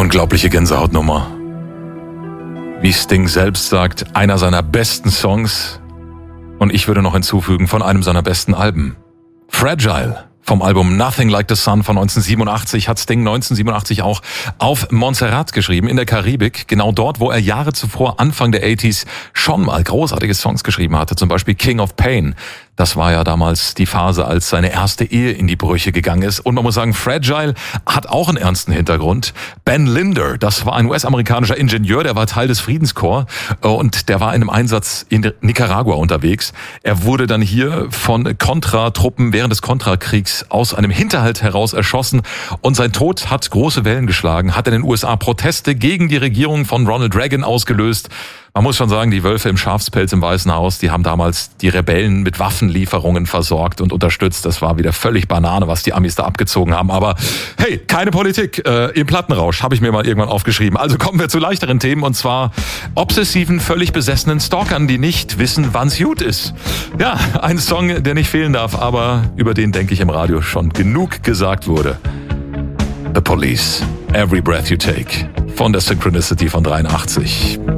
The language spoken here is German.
Unglaubliche Gänsehautnummer. Wie Sting selbst sagt, einer seiner besten Songs und ich würde noch hinzufügen, von einem seiner besten Alben. Fragile vom Album Nothing Like the Sun von 1987 hat Sting 1987 auch auf Montserrat geschrieben, in der Karibik. Genau dort, wo er Jahre zuvor, Anfang der 80s, schon mal großartige Songs geschrieben hatte. Zum Beispiel King of Pain. Das war ja damals die Phase, als seine erste Ehe in die Brüche gegangen ist. Und man muss sagen, Fragile hat auch einen ernsten Hintergrund. Ben Linder, das war ein US-amerikanischer Ingenieur, der war Teil des Friedenskorps und der war in einem Einsatz in Nicaragua unterwegs. Er wurde dann hier von Contra-Truppen während des Contra-Kriegs aus einem Hinterhalt heraus erschossen und sein Tod hat große Wellen geschlagen, hat in den USA Proteste gegen die Regierung von Ronald Reagan ausgelöst. Man muss schon sagen, die Wölfe im Schafspelz im Weißen Haus, die haben damals die Rebellen mit Waffenlieferungen versorgt und unterstützt. Das war wieder völlig Banane, was die Amis da abgezogen haben. Aber hey, keine Politik im Plattenrausch, habe ich mir mal irgendwann aufgeschrieben. Also kommen wir zu leichteren Themen und zwar obsessiven, völlig besessenen Stalkern, die nicht wissen, wann's gut ist. Ja, ein Song, der nicht fehlen darf, aber über den, denke ich, im Radio schon genug gesagt wurde. The Police, Every Breath You Take von der Synchronicity von 83.